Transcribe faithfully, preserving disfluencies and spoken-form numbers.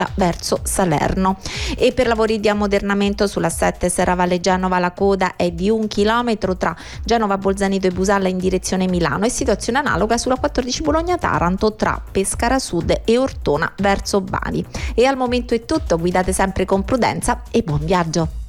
verso Salerno. E per lavori di ammodernamento sulla sette Serravalle Genova la coda è di un chilometro tra Genova Bolzaneto e Busalla in direzione Milano, e situazione analoga sulla quattordici Bologna Taranto tra Pescara Sud e Ortona verso Bari. E al momento è tutto, guidate sempre con prudenza e buon viaggio.